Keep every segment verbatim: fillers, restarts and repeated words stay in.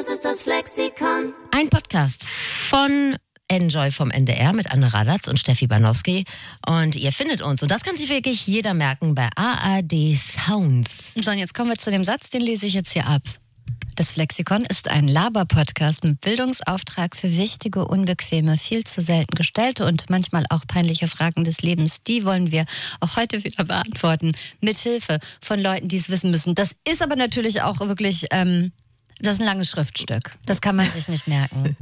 Das ist das Flexikon. Ein Podcast von Enjoy vom N D R mit Anne Radatz und Steffi Banowski. Und ihr findet uns, und das kann sich wirklich jeder merken, bei A R D Sounds. So, und jetzt kommen wir zu dem Satz, den lese ich jetzt hier ab. Das Flexikon ist ein Laber-Podcast mit Bildungsauftrag für wichtige, unbequeme, viel zu selten gestellte und manchmal auch peinliche Fragen des Lebens. Die wollen wir auch heute wieder beantworten, mit Hilfe von Leuten, die es wissen müssen. Das ist aber natürlich auch wirklich, ähm, das ist ein langes Schriftstück. Das kann man sich nicht merken.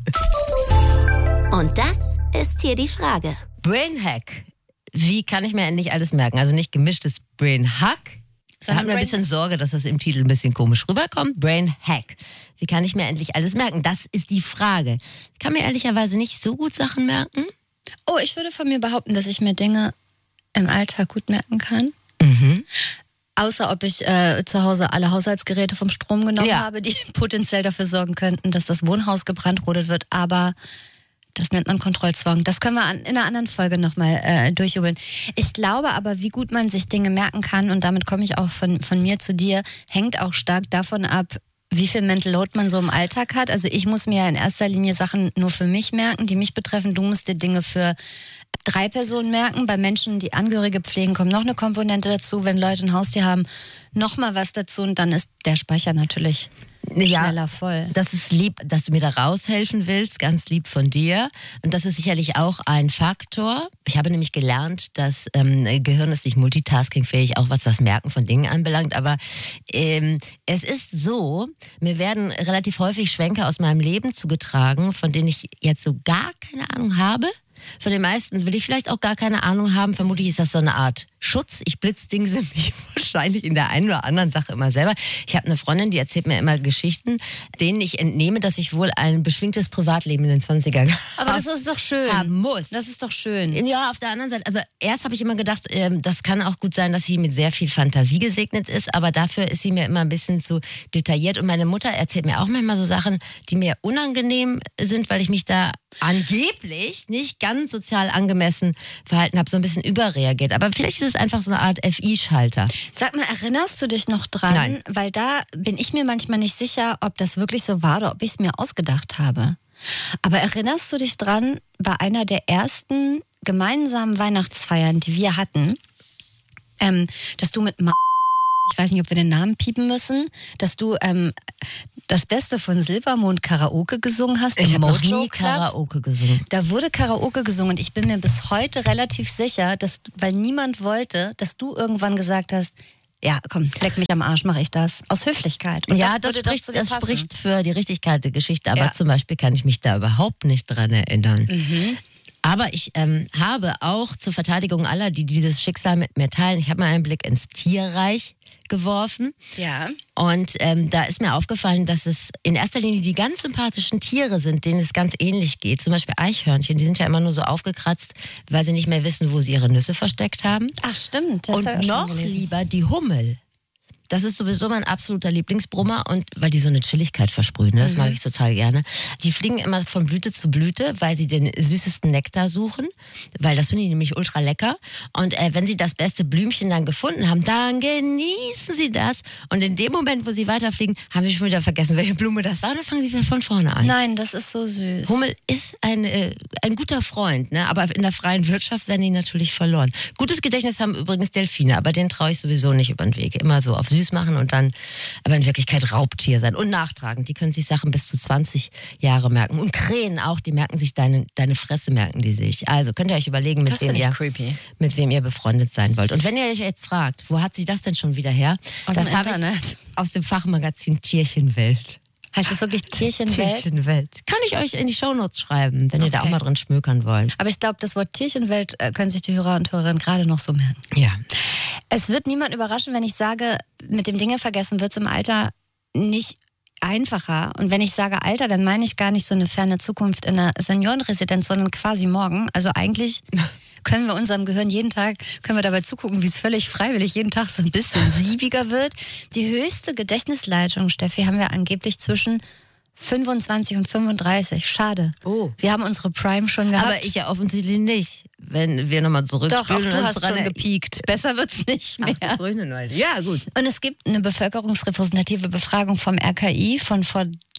Und das ist hier die Frage. Brainhack. Wie kann ich mir endlich alles merken? Also nicht gemischtes Brainhack. Da haben wir ein bisschen Sorge, dass das im Titel ein bisschen komisch rüberkommt. Brainhack. Wie kann ich mir endlich alles merken? Das ist die Frage. Ich kann mir ehrlicherweise nicht so gut Sachen merken. Oh, ich würde von mir behaupten, dass ich mir Dinge im Alltag gut merken kann. Mhm. Außer ob ich äh, zu Hause alle Haushaltsgeräte vom Strom genommen Ja. habe, die potenziell dafür sorgen könnten, dass das Wohnhaus gebrandrodet wird. Aber das nennt man Kontrollzwang. Das können wir an, in einer anderen Folge nochmal äh, durchjubeln. Ich glaube aber, wie gut man sich Dinge merken kann, und damit komme ich auch von, von mir zu dir, hängt auch stark davon ab, wie viel Mental Load man so im Alltag hat. Also ich muss mir ja in erster Linie Sachen nur für mich merken, die mich betreffen. Du musst dir Dinge für drei Personen merken. Bei Menschen, die Angehörige pflegen, kommt noch eine Komponente dazu. Wenn Leute ein Haustier haben, noch mal was dazu. Und dann ist der Speicher natürlich schneller voll. Das ist lieb, dass du mir da raushelfen willst, ganz lieb von dir. Und das ist sicherlich auch ein Faktor. Ich habe nämlich gelernt, dass ähm, Gehirn ist nicht multitaskingfähig, auch was das Merken von Dingen anbelangt. Aber ähm, es ist so, mir werden relativ häufig Schwenker aus meinem Leben zugetragen, von denen ich jetzt so gar keine Ahnung habe. Von den meisten will ich vielleicht auch gar keine Ahnung haben. Vermutlich ist das so eine Art Schutz. Ich blitzdingse mich wahrscheinlich in der einen oder anderen Sache immer selber. Ich habe eine Freundin, die erzählt mir immer Geschichten, denen ich entnehme, dass ich wohl ein beschwingtes Privatleben in den zwanzigern Aber das ist doch schön. haben muss. Das ist doch schön. Ja, auf der anderen Seite, also erst habe ich immer gedacht, ähm, das kann auch gut sein, dass sie mit sehr viel Fantasie gesegnet ist, aber dafür ist sie mir immer ein bisschen zu detailliert. Und meine Mutter erzählt mir auch manchmal so Sachen, die mir unangenehm sind, weil ich mich da angeblich nicht ganz sozial angemessen verhalten habe, so ein bisschen überreagiert. Aber vielleicht ist es einfach so eine Art F I-Schalter. Sag mal, erinnerst du dich noch dran? Nein. Weil da bin ich mir manchmal nicht sicher, ob das wirklich so war oder ob ich es mir ausgedacht habe. Aber erinnerst du dich dran, bei einer der ersten gemeinsamen Weihnachtsfeiern, die wir hatten, ähm, dass du mit Ma ich weiß nicht, ob wir den Namen piepen müssen, dass du ähm, das Beste von Silbermond Karaoke gesungen hast. Ich im habe noch Mojo nie Club. Karaoke gesungen. Da wurde Karaoke gesungen und ich bin mir bis heute relativ sicher, dass, weil niemand wollte, dass du irgendwann gesagt hast, ja, komm, leck mich am Arsch, mache ich das. Aus Höflichkeit. Und Ja, das, würde doch spricht, zu dir das passen. spricht für die Richtigkeit der Geschichte, aber Ja. zum Beispiel kann ich mich da überhaupt nicht dran erinnern. Mhm. Aber ich ähm, habe auch zur Verteidigung aller, die dieses Schicksal mit mir teilen, ich habe mal einen Blick ins Tierreich geworfen. Ja. Und ähm, da ist mir aufgefallen, dass es in erster Linie die ganz sympathischen Tiere sind, denen es ganz ähnlich geht. Zum Beispiel Eichhörnchen, die sind ja immer nur so aufgekratzt, weil sie nicht mehr wissen, wo sie ihre Nüsse versteckt haben. Ach stimmt, das Und hab ich auch noch schon gelesen. lieber die Hummel. Das ist sowieso mein absoluter Lieblingsbrummer, und weil die so eine Chilligkeit versprühen, ne? Das Mhm. mag ich total gerne. Die fliegen immer von Blüte zu Blüte, weil sie den süßesten Nektar suchen, weil das finde ich nämlich ultra lecker. Und äh, wenn sie das beste Blümchen dann gefunden haben, dann genießen sie das. Und in dem Moment, wo sie weiterfliegen, haben sie schon wieder vergessen, welche Blume das war, und dann fangen sie wieder von vorne an. Nein, das ist so süß. Hummel ist ein, äh, ein guter Freund, ne? Aber in der freien Wirtschaft werden die natürlich verloren. Gutes Gedächtnis haben übrigens Delfine, aber denen traue ich sowieso nicht über den Weg. Immer so auf süß machen und dann aber in Wirklichkeit Raubtier sein und nachtragend. Die können sich Sachen bis zu zwanzig Jahre merken. Und Krähen auch, die merken sich deine, deine Fresse, merken die sich. Also könnt ihr euch überlegen, mit Das wem, finde ich ihr, creepy. mit wem ihr befreundet sein wollt. Und wenn ihr euch jetzt fragt, wo hat sie das denn schon wieder her? Aus das dem habe Internet. ich aus dem Fachmagazin Tierchenwelt. Heißt das wirklich Tierchenwelt? Tierchenwelt. Kann ich euch in die Shownotes schreiben, wenn ihr da Okay. auch mal drin schmökern wollt. Aber ich glaube, das Wort Tierchenwelt äh, können sich die Hörer und Hörerinnen gerade noch so merken. Ja. Es wird niemand überraschen, wenn ich sage, mit dem Dinge vergessen wird es im Alter nicht einfacher. Und wenn ich sage Alter, dann meine ich gar nicht so eine ferne Zukunft in einer Seniorenresidenz, sondern quasi morgen. Also eigentlich können wir unserem Gehirn jeden Tag, können wir dabei zugucken, wie es völlig freiwillig jeden Tag so ein bisschen siebiger wird. Die höchste Gedächtnisleitung, Steffi, haben wir angeblich zwischen fünfundzwanzig und fünfunddreißig. Schade. Oh. Wir haben unsere Prime schon gehabt. Aber ich ja offensichtlich nicht. Wenn wir nochmal Doch, auch zurückspielen. du hast schon gepiekt. Besser wird's nicht mehr. Ach, Grüne Leute. Ja, gut. Und es gibt eine bevölkerungsrepräsentative Befragung vom R K I von vor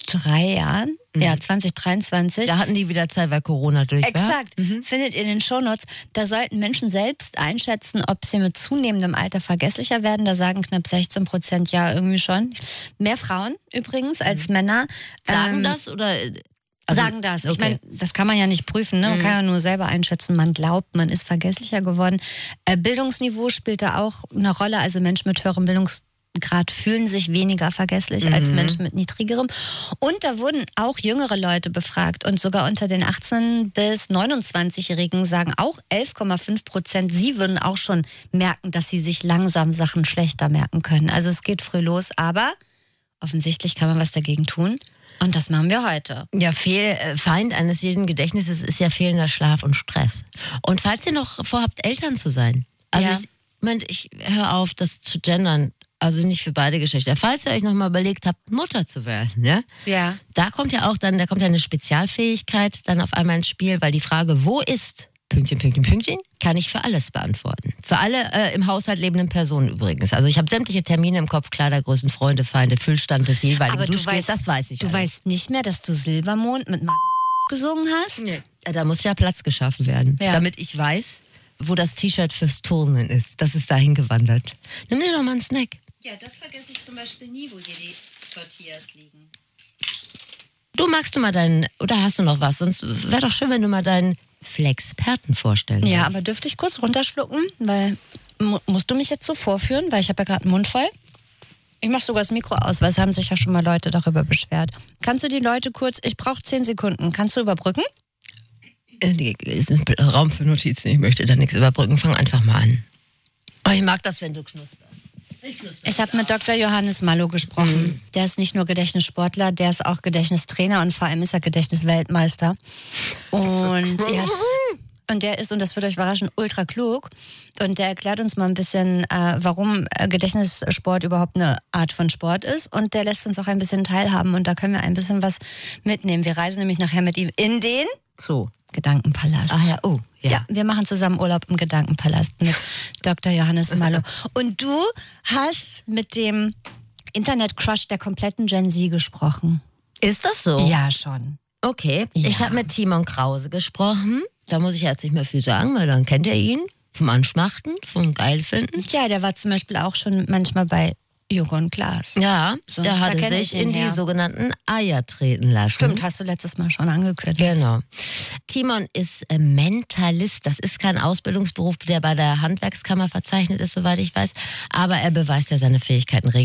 drei Jahren, mhm. ja, zwanzig dreiundzwanzig. Da hatten die wieder Zeit, weil Corona durch war. Exakt, mhm. findet ihr in den Shownotes. Da sollten Menschen selbst einschätzen, ob sie mit zunehmendem Alter vergesslicher werden. Da sagen knapp sechzehn Prozent ja irgendwie schon. Mehr Frauen übrigens als mhm. Männer. Sagen ähm, das oder... Also, sagen das. Ich okay. meine, das kann man ja nicht prüfen. Ne? Man mhm. kann ja nur selber einschätzen. Man glaubt, man ist vergesslicher geworden. Äh, Bildungsniveau spielt da auch eine Rolle. Also Menschen mit höherem Bildungsgrad fühlen sich weniger vergesslich mhm. als Menschen mit niedrigerem. Und da wurden auch jüngere Leute befragt. Und sogar unter den achtzehn- bis neunundzwanzigjährigen sagen auch elf Komma fünf Prozent, sie würden auch schon merken, dass sie sich langsam Sachen schlechter merken können. Also es geht früh los, aber offensichtlich kann man was dagegen tun. Und das machen wir heute. Ja, Fehl, Feind eines jeden Gedächtnisses ist ja fehlender Schlaf und Stress. Und falls ihr noch vorhabt, Eltern zu sein, also Ja. ich, Moment, ich höre auf, das zu gendern, also nicht für beide Geschlechter. Falls ihr euch nochmal überlegt habt, Mutter zu werden, ja, Ja. da kommt ja auch dann, da kommt ja eine Spezialfähigkeit dann auf einmal ins Spiel, weil die Frage, wo ist Pünktchen, Pünktchen, Pünktchen, kann ich für alles beantworten. Für alle äh, im Haushalt lebenden Personen übrigens. Also ich habe sämtliche Termine im Kopf, Kleidergrößen, Freunde, Feinde, Füllstand des jeweiligen Aber du Duschgels, weißt, das weiß ich Du alles. weißt nicht mehr, dass du Silbermond mit Mark gesungen hast? Nee. Da muss ja Platz geschaffen werden, Ja. damit ich weiß, wo das T-Shirt fürs Turnen ist. Das ist dahin gewandert. Nimm dir doch mal einen Snack. Ja, das vergesse ich zum Beispiel nie, wo hier die Tortillas liegen. Du magst du mal deinen, oder hast du noch was? Sonst wäre doch schön, wenn du mal deinen Flexperten vorstellen Ja, würdest. aber dürfte ich kurz runterschlucken? Weil, mu- musst du mich jetzt so vorführen? Weil ich habe ja gerade einen Mund voll. Ich mache sogar das Mikro aus, weil es haben sich ja schon mal Leute darüber beschwert. Kannst du die Leute kurz, ich brauche zehn Sekunden, kannst du überbrücken? Äh, nee, es ist ein Raum für Notizen, ich möchte da nichts überbrücken. Fang einfach mal an. Oh, ich mag das, wenn du knusperst. Ich, knusper. Ich habe mit Doktor Johannes Mallow gesprochen. Mhm. Der ist nicht nur Gedächtnissportler, der ist auch Gedächtnistrainer und vor allem ist er Gedächtnisweltmeister. Und, So yes. und der ist, und das wird euch überraschen, ultra klug. Und der erklärt uns mal ein bisschen, äh, warum äh, Gedächtnissport überhaupt eine Art von Sport ist. Und der lässt uns auch ein bisschen teilhaben. Und da können wir ein bisschen was mitnehmen. Wir reisen nämlich nachher mit ihm in den So. Gedankenpalast. Ach ja, oh. Ja. Ja, wir machen zusammen Urlaub im Gedankenpalast mit Doktor Johannes Mallow. Und du hast mit dem Internet-Crush der kompletten Gen Z gesprochen. Ist das so? Ja, schon. Okay. Ja. Ich habe mit Timon Krause gesprochen. Da muss ich jetzt nicht mehr viel sagen, weil dann kennt ihr ihn. Vom Anschmachten, vom Geilfinden. Tja, der war zum Beispiel auch schon manchmal bei Joko und Klaas. Ja, So, der da hatte kenn ich sich ihn in die her. sogenannten Eier treten lassen. Stimmt, hast du letztes Mal schon angekündigt. Genau. Timon ist äh, Mentalist. Das ist kein Ausbildungsberuf, der bei der Handwerkskammer verzeichnet ist, soweit ich weiß. Aber er beweist ja seine Fähigkeiten regelmäßig.